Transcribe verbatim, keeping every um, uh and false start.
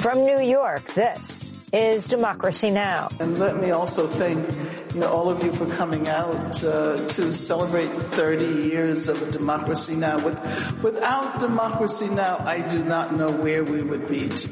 From New York, this is Democracy Now! And let me also thank you know, all of you for coming out uh, to celebrate thirty years of Democracy Now! With, without Democracy Now!, I do not know where we would be today.